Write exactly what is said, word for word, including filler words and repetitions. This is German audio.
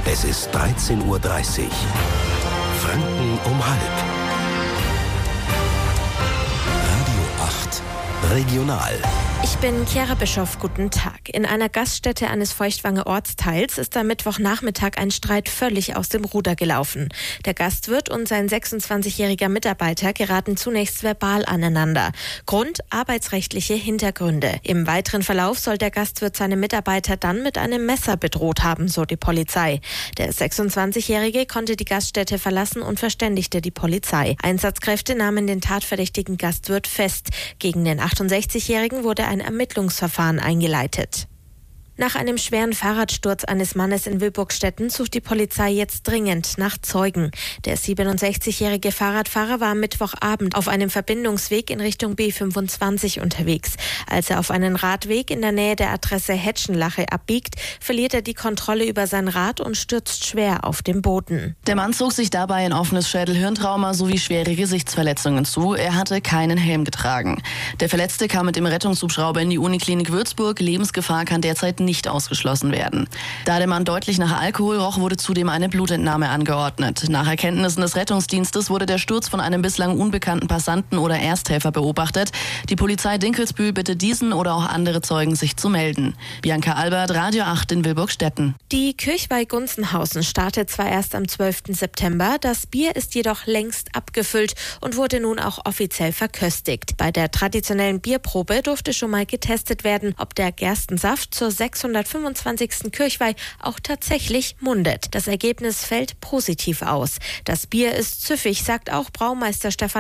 Es ist dreizehn Uhr dreißig. Franken um halb. Radio acht Regional. Ich bin Chiara Bischoff, guten Tag. In einer Gaststätte eines Feuchtwanger Ortsteils ist am Mittwochnachmittag ein Streit völlig aus dem Ruder gelaufen. Der Gastwirt und sein sechsundzwanzigjähriger Mitarbeiter geraten zunächst verbal aneinander. Grund: arbeitsrechtliche Hintergründe. Im weiteren Verlauf soll der Gastwirt seine Mitarbeiter dann mit einem Messer bedroht haben, so die Polizei. Der sechsundzwanzigjährige konnte die Gaststätte verlassen und verständigte die Polizei. Einsatzkräfte nahmen den tatverdächtigen Gastwirt fest. Gegen den achtundsechzigjährigen wurde ein Ermittlungsverfahren eingeleitet. Nach einem schweren Fahrradsturz eines Mannes in Wilburgstetten sucht die Polizei jetzt dringend nach Zeugen. Der siebenundsechzigjährige Fahrradfahrer war am Mittwochabend auf einem Verbindungsweg in Richtung B fünfundzwanzig unterwegs. Als er auf einen Radweg in der Nähe der Adresse Hetschenlache abbiegt, verliert er die Kontrolle über sein Rad und stürzt schwer auf den Boden. Der Mann zog sich dabei ein offenes Schädel-Hirntrauma sowie schwere Gesichtsverletzungen zu. Er hatte keinen Helm getragen. Der Verletzte kam mit dem Rettungshubschrauber in die Uniklinik Würzburg. Lebensgefahr kann derzeit nicht ausgeschlossen werden. Da der Mann deutlich nach Alkohol roch, wurde zudem eine Blutentnahme angeordnet. Nach Erkenntnissen des Rettungsdienstes wurde der Sturz von einem bislang unbekannten Passanten oder Ersthelfer beobachtet. Die Polizei Dinkelsbühl bittet diesen oder auch andere Zeugen, sich zu melden. Bianca Albert, Radio acht in Wilburgstetten. Die Kirchweih Gunzenhausen startet zwar erst am zwölften September, das Bier ist jedoch längst abgefüllt und wurde nun auch offiziell verköstigt. Bei der traditionellen Bierprobe durfte schon mal getestet werden, ob der Gerstensaft zur sechshundertfünfundzwanzigsten Kirchweih auch tatsächlich mundet. Das Ergebnis fällt positiv aus. Das Bier ist süffig, sagt auch Braumeister Stefan